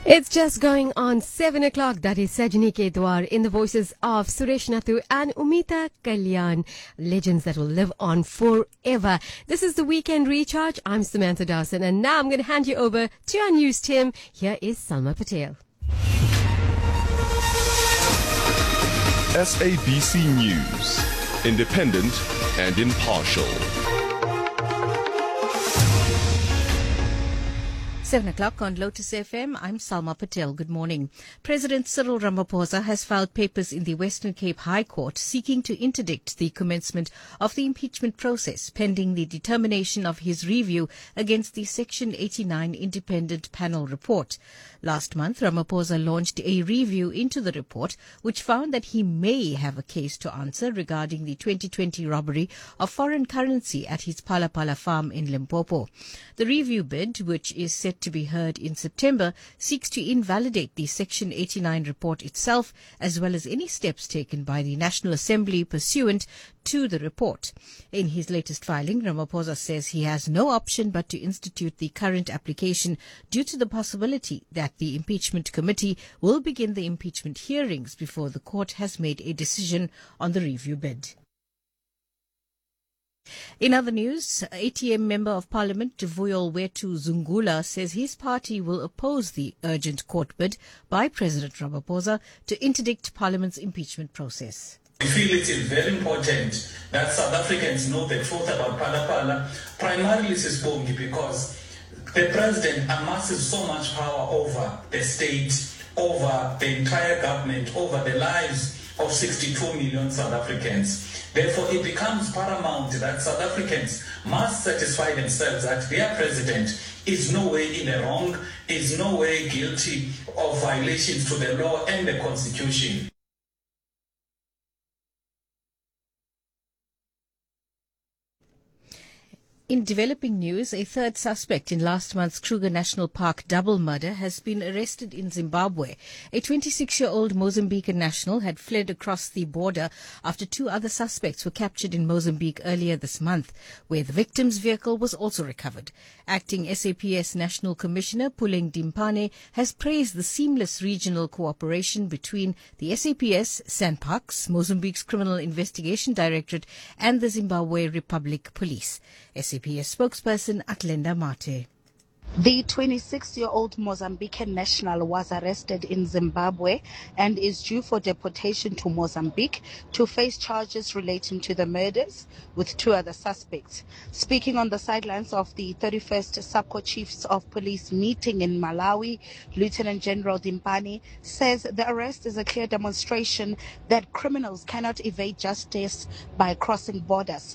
It's just going on 7 o'clock. That is Sajni Kedwar in the voices of Suresh Nathu and Umita Kalyan, legends that will live on forever. This is the Weekend Recharge. I'm Samantha Dawson, and now I'm going to hand you over to our news team. Here is Salma Patel. SABC News, independent and impartial. 7 o'clock on Lotus FM. I'm Salma Patel. Good morning. President Cyril Ramaphosa has filed papers in the Western Cape High Court seeking to interdict the commencement of the impeachment process pending the determination of his review against the Section 89 independent panel report. Last month, Ramaphosa launched a review into the report, which found that he may have a case to answer regarding the 2020 robbery of foreign currency at his Palapala farm in Limpopo. The review bid, which is set to be heard in September, seeks to invalidate the Section 89 report itself, as well as any steps taken by the National Assembly pursuant to the report. In his latest filing, Ramaphosa says he has no option but to institute the current application due to the possibility that the impeachment committee will begin the impeachment hearings before the court has made a decision on the review bid. In other news, ATM Member of Parliament Vuyol Wetu Zungula says his party will oppose the urgent court bid by President Ramaphosa to interdict Parliament's impeachment process. We feel it is very important that South Africans know the truth about Palapala, primarily Sisbongi, because the president amasses so much power over the state, over the entire government, over the lives of 62 million South Africans. Therefore, it becomes paramount that South Africans must satisfy themselves that their president is no way in the wrong, is no way guilty of violations to the law and the Constitution. In developing news, a third suspect in last month's Kruger National Park double murder has been arrested in Zimbabwe. A 26-year-old Mozambican national had fled across the border after two other suspects were captured in Mozambique earlier this month, where the victim's vehicle was also recovered. Acting SAPS National Commissioner Puleng Dimpane has praised the seamless regional cooperation between the SAPS, SANParks, Mozambique's Criminal Investigation Directorate, and the Zimbabwe Republic Police. SAPS spokesperson Atlenda Mate. The 26-year-old Mozambican national was arrested in Zimbabwe and is due for deportation to Mozambique to face charges relating to the murders with two other suspects. Speaking on the sidelines of the 31st SAPCO Chiefs of Police meeting in Malawi, Lieutenant General Dimpane says the arrest is a clear demonstration that criminals cannot evade justice by crossing borders.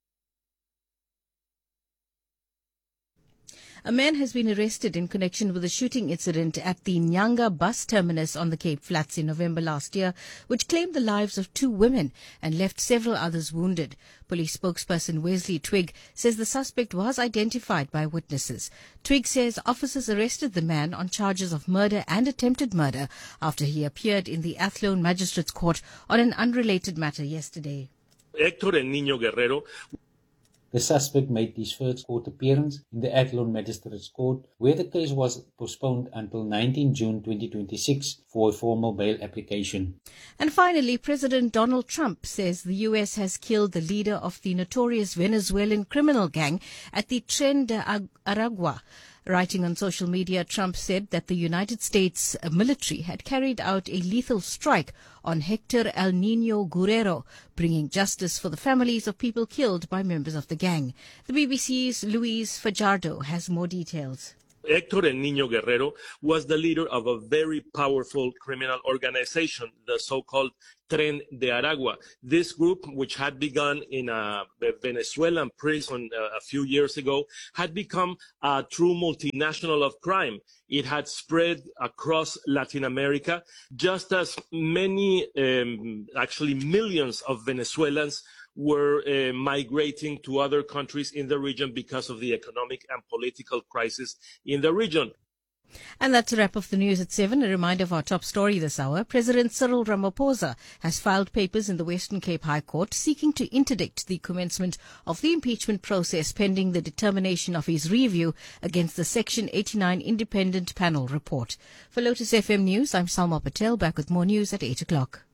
A man has been arrested in connection with a shooting incident at the Nyanga bus terminus on the Cape Flats in November last year, which claimed the lives of two women and left several others wounded. Police spokesperson Wesley Twigg says the suspect was identified by witnesses. Twigg says officers arrested the man on charges of murder and attempted murder after he appeared in the Athlone Magistrates Court on an unrelated matter yesterday. Héctor El Niño Guerrero. The suspect made his first court appearance in the Athlone Magistrates Court, where the case was postponed until 19 June 2026 for a formal bail application. And finally, President Donald Trump says the U.S. has killed the leader of the notorious Venezuelan criminal gang at the Tren de Aragua. Writing on social media, Trump said that the United States military had carried out a lethal strike on Hector El Niño Guerrero, bringing justice for the families of people killed by members of the gang. The BBC's Luis Fajardo has more details. Héctor El Niño Guerrero was the leader of a very powerful criminal organization, the so-called Tren de Aragua. This group, which had begun in a Venezuelan prison a few years ago, had become a true multinational of crime. It had spread across Latin America, just as many, actually millions of Venezuelans were migrating to other countries in the region because of the economic and political crisis in the region. And that's a wrap of the news at 7. A reminder of our top story this hour. President Cyril Ramaphosa has filed papers in the Western Cape High Court seeking to interdict the commencement of the impeachment process pending the determination of his review against the Section 89 Independent Panel report. For Lotus FM News, I'm Salma Patel, back with more news at 8 o'clock.